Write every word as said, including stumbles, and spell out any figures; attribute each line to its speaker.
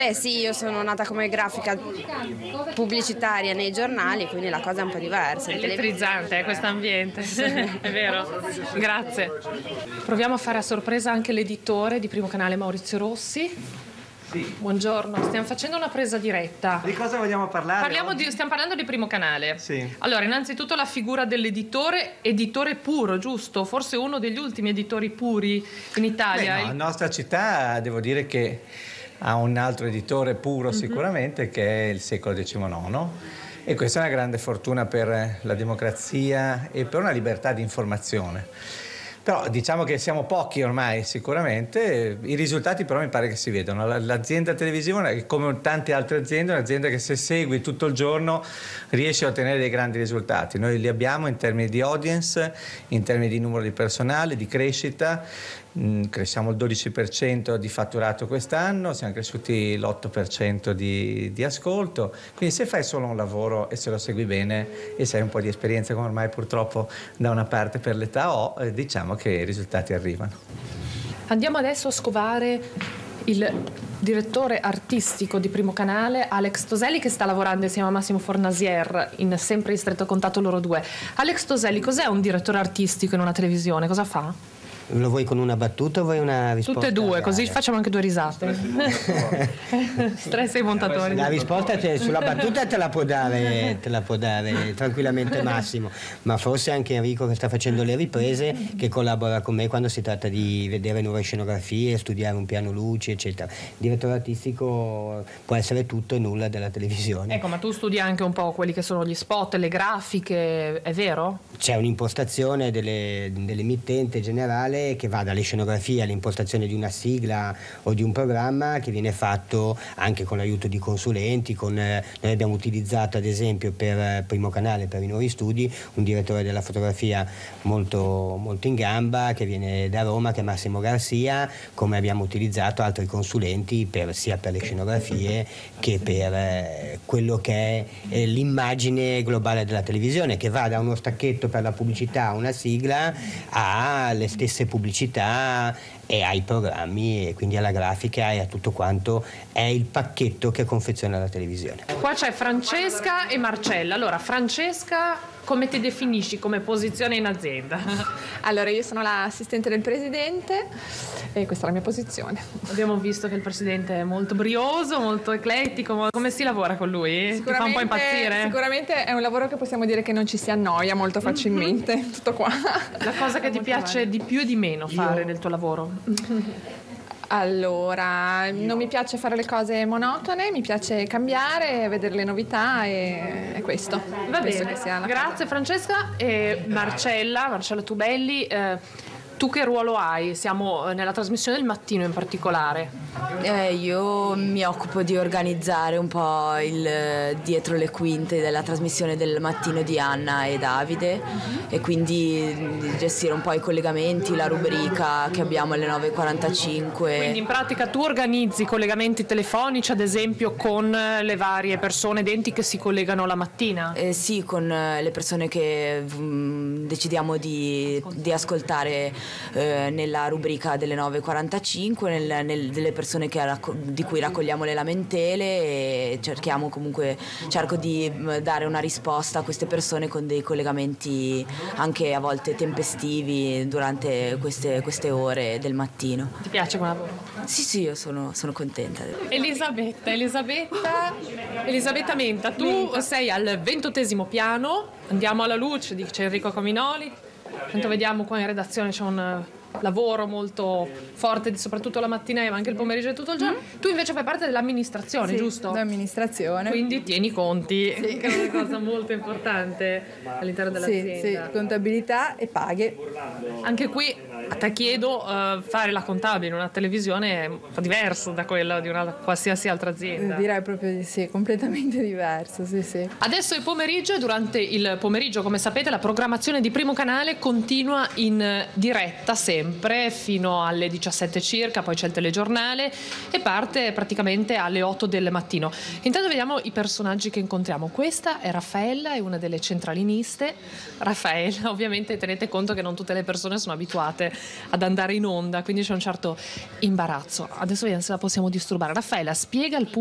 Speaker 1: Eh sì, io sono nata come grafica pubblicitaria nei giornali, quindi la cosa è un po' diversa.
Speaker 2: È elettrizzante eh, questo ambiente, è vero? Grazie. Proviamo a fare a sorpresa anche l'editore di Primo Canale, Maurizio Rossi.
Speaker 3: Sì.
Speaker 2: Buongiorno, stiamo facendo una presa diretta.
Speaker 3: Di cosa vogliamo parlare?
Speaker 2: Parliamo di, stiamo parlando di Primo Canale.
Speaker 3: Sì.
Speaker 2: Allora, innanzitutto la figura dell'editore, editore puro, giusto? Forse uno degli ultimi editori puri in Italia.
Speaker 3: Beh, no, la nostra città, devo dire che ha un altro editore puro sicuramente, mm-hmm. che è il Secolo diciannove, e questa è una grande fortuna per la democrazia e per una libertà di informazione. Però diciamo che siamo pochi ormai sicuramente, i risultati però mi pare che si vedono. L'azienda televisiva, come tante altre aziende, è un'azienda che se segui tutto il giorno riesce a ottenere dei grandi risultati. Noi li abbiamo in termini di audience, in termini di numero di personale, di crescita. Cresciamo il dodici per cento di fatturato quest'anno, siamo cresciuti l'otto per cento di, di ascolto, quindi se fai solo un lavoro e se lo segui bene e se hai un po' di esperienza, come ormai purtroppo da una parte per l'età ho, eh, diciamo che i risultati arrivano.
Speaker 2: Andiamo adesso a scovare il direttore artistico di Primo Canale, Alex Toselli, che sta lavorando insieme a Massimo Fornasier, in, sempre in stretto contatto loro due. Alex Toselli, cos'è un direttore artistico in una televisione? Cosa fa?
Speaker 4: Lo vuoi con una battuta o vuoi una risposta?
Speaker 2: Tutte e due,
Speaker 4: reale?
Speaker 2: Così facciamo anche due risate. Stress ai montatori.
Speaker 4: La risposta te, sulla battuta te la può dare, te la può dare tranquillamente Massimo, ma forse anche Enrico, che sta facendo le riprese, che collabora con me quando si tratta di vedere nuove scenografie, studiare un piano luci, eccetera. Il direttore artistico può essere tutto e nulla della televisione.
Speaker 2: Ecco, ma tu studi anche un po' quelli che sono gli spot, le grafiche, è vero?
Speaker 4: C'è un'impostazione delle, dell'emittente generale che va dalle scenografie all'impostazione di una sigla o di un programma, che viene fatto anche con l'aiuto di consulenti. Con, eh, noi abbiamo utilizzato ad esempio per eh, Primo Canale, per i nuovi studi, un direttore della fotografia molto, molto in gamba che viene da Roma, che è Massimo Garcia, come abbiamo utilizzato altri consulenti per, sia per le scenografie che per eh, quello che è eh, l'immagine globale della televisione, che va da uno stacchetto per la pubblicità a una sigla alle stesse pubblicità e ai programmi, e quindi alla grafica e a tutto quanto è il pacchetto che confeziona la televisione.
Speaker 2: Qua c'è Francesca e Marcella. Allora, Francesca, come ti definisci come posizione in azienda?
Speaker 5: Allora, io sono l'assistente del presidente e questa è la mia posizione.
Speaker 2: Abbiamo visto che il presidente è molto brioso, molto eclettico. Come si lavora con lui? Ti fa un po' impazzire?
Speaker 5: Sicuramente è un lavoro che possiamo dire che non ci si annoia molto facilmente, mm-hmm. Tutto qua.
Speaker 2: La cosa che ti piace di più e di meno fare
Speaker 5: io...
Speaker 2: del tuo lavoro?
Speaker 5: Allora, non mi piace fare le cose monotone, mi piace cambiare, vedere le novità e è questo.
Speaker 2: Va
Speaker 5: Penso
Speaker 2: bene,
Speaker 5: che sia la
Speaker 2: grazie
Speaker 5: cosa.
Speaker 2: Francesca. E Marcella, Marcella Tubelli, eh, tu che ruolo hai? Siamo nella trasmissione del mattino in particolare.
Speaker 6: Eh, io mi occupo di organizzare un po' il eh, dietro le quinte della trasmissione del mattino di Anna e Davide, mm-hmm. e quindi di gestire un po' i collegamenti, la rubrica che abbiamo alle nove e quarantacinque.
Speaker 2: Quindi in pratica tu organizzi collegamenti telefonici, ad esempio, con le varie persone denti che si collegano la mattina?
Speaker 6: Eh, sì, con eh, le persone che mh, decidiamo di, di ascoltare eh, nella rubrica delle nove e quarantacinque, nel, nel, delle persone che racco- di cui raccogliamo le lamentele, e cerchiamo comunque cerco di dare una risposta a queste persone con dei collegamenti anche a volte tempestivi durante queste, queste ore del mattino.
Speaker 2: Ti piace come lavoro?
Speaker 6: Sì, sì, io sono, sono contenta.
Speaker 2: Elisabetta, Elisabetta, Elisabetta Menta, tu Menta. Sei al ventottesimo piano, andiamo alla luce, dice Enrico Cominoli. Intanto vediamo qua in redazione c'è un lavoro molto forte, soprattutto la mattina ma anche il pomeriggio e tutto il giorno. Mm. Tu invece fai parte dell'amministrazione,
Speaker 5: sì,
Speaker 2: giusto?
Speaker 5: Dell'amministrazione.
Speaker 2: Quindi tieni i conti,
Speaker 5: sì.
Speaker 2: Che è una cosa molto importante all'interno dell'azienda.
Speaker 5: Sì, sì, contabilità e paghe.
Speaker 2: Anche qui a te chiedo, uh, fare la contabile in una televisione è un po' diverso da quello di una qualsiasi altra azienda.
Speaker 5: Direi proprio di sì, completamente diverso, sì, sì.
Speaker 2: Adesso è pomeriggio e durante il pomeriggio, come sapete, la programmazione di Primo Canale continua in diretta sempre fino alle diciassette circa, poi c'è il telegiornale e parte praticamente alle otto del mattino. Intanto vediamo i personaggi che incontriamo. Questa è Raffaella, è una delle centraliniste. Raffaella, ovviamente tenete conto che non tutte le persone sono abituate ad andare in onda, quindi c'è un certo imbarazzo. Adesso vediamo se la possiamo disturbare. Raffaella, spiega al pubblico